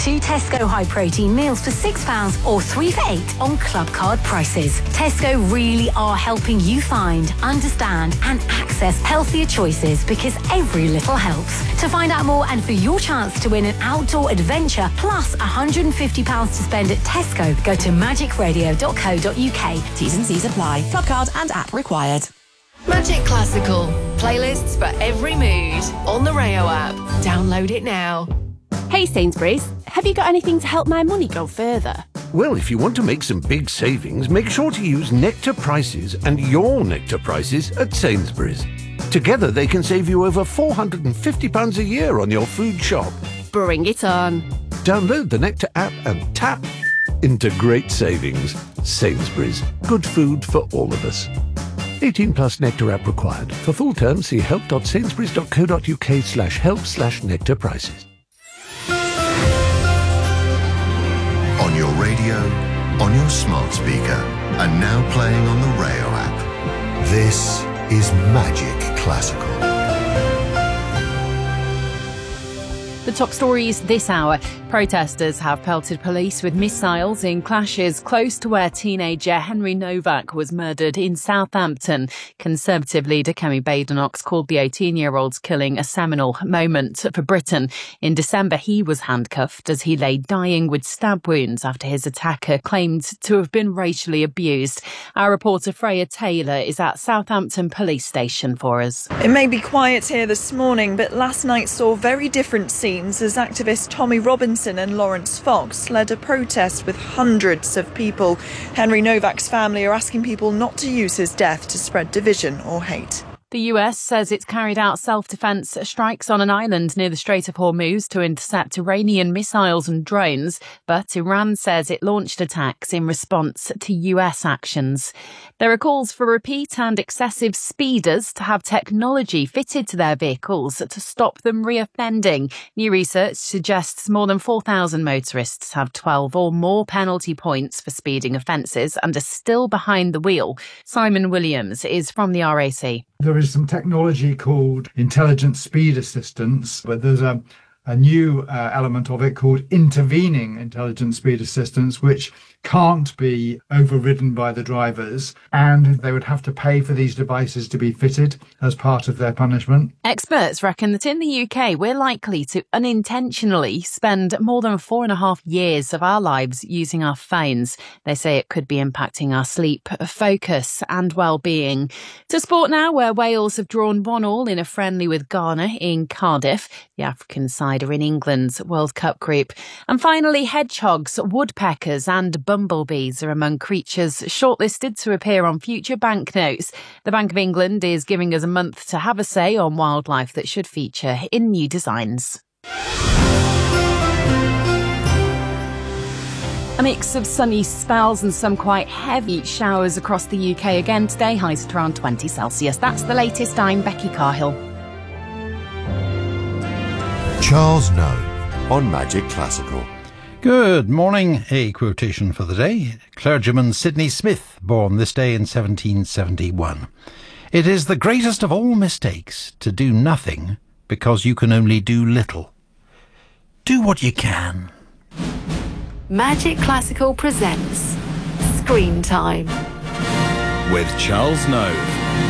2 Tesco high protein meals for £6 or 3 for £8 on Club Card prices. Tesco really are helping you find, understand and access healthier choices because every little helps. To find out more and for your chance to win an outdoor adventure plus £150 to spend at Tesco, go to magicradio.co.uk. T's and C's apply. Club card and app required. Magic Classical. Playlists for every mood on the Rayo app. Download it now. Hey Sainsbury's, have you got anything to help my money go further? Well, if you want to make some big savings, make sure to use Nectar Prices and your Nectar Prices at Sainsbury's. Together they can save you over £450 a year on your food shop. Bring it on. Download the Nectar app and tap into great savings. Sainsbury's. Good food for all of us. 18 plus Nectar app required. For full terms, see help.sainsburys.co.uk/help/Nectar prices. On your radio, on your smart speaker, and now playing on the Rayo app. This is Magic Classical. The top stories this hour. Protesters have pelted police with missiles in clashes close to where teenager Henry Novak was murdered in Southampton. Conservative leader Kemi Badenoch called the 18-year-old's killing a seminal moment for Britain. In December, he was handcuffed as he lay dying with stab wounds after his attacker claimed to have been racially abused. Our reporter Freya Taylor is at Southampton Police Station for us. It may be quiet here this morning, but last night saw very different scenes as activist Tommy Robinson and Lawrence Fox led a protest with hundreds of people. Henry Novak's family are asking people not to use his death to spread division or hate. The US says it's carried out self-defence strikes on an island near the Strait of Hormuz to intercept Iranian missiles and drones, but Iran says it launched attacks in response to US actions. There are calls for repeat and excessive speeders to have technology fitted to their vehicles to stop them reoffending. New research suggests more than 4,000 motorists have 12 or more penalty points for speeding offences and are still behind the wheel. Simon Williams is from the RAC. There is some technology called intelligent speed assistance, but there's a new element of it called intervening intelligent speed assistance, which can't be overridden by the drivers, and they would have to pay for these devices to be fitted as part of their punishment. Experts reckon that in the UK, we're likely to unintentionally spend more than 4.5 years of our lives using our phones. They say it could be impacting our sleep, focus and well-being. To sport now, where Wales have drawn 1-1 in a friendly with Ghana in Cardiff. The African side are in England's World Cup group. And finally, hedgehogs, woodpeckers and bumblebees are among creatures shortlisted to appear on future banknotes. The Bank of England is giving us a month to have a say on wildlife that should feature in new designs. A mix of sunny spells and some quite heavy showers across the UK again today, highs at around 20 Celsius. That's the latest. I'm Becky Carhill. Charles Know on Magic Classical. Good morning. A quotation for the day. Clergyman Sidney Smith, born this day in 1771. It is the greatest of all mistakes to do nothing because you can only do little. Do what you can. Magic Classical presents Screen Time with Charles Nove.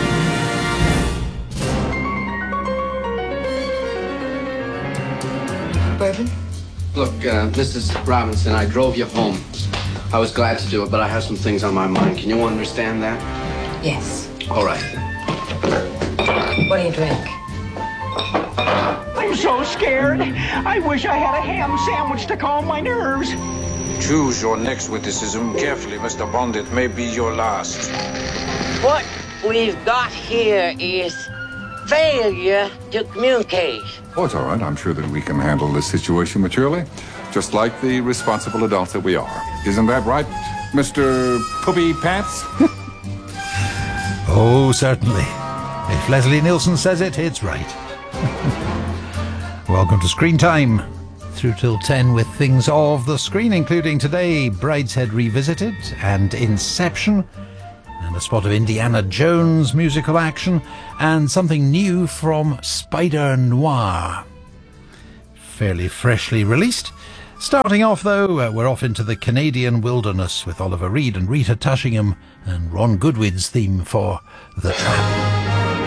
Bourbon? Look, Mrs. Robinson, I drove you home. I was glad to do it, but I have some things on my mind. Can you understand that? Yes. All right. What do you drink? I'm so scared. I wish I had a ham sandwich to calm my nerves. Choose your next witticism carefully, Mr. Bond. It may be your last. What we've got here is failure to communicate. Oh, it's all right. I'm sure that we can handle this situation maturely, just like the responsible adults that we are. Isn't that right, Mr. Poopy Pants? Oh, certainly. If Leslie Nielsen says it, it's right. Welcome to Screen Time. Through till 10 with things of the screen, including today, Brideshead Revisited and Inception, and a spot of Indiana Jones musical action, and something new from Spider Noir. Fairly freshly released. Starting off, though, we're off into the Canadian wilderness with Oliver Reed and Rita Tushingham and Ron Goodwin's theme for The Trap.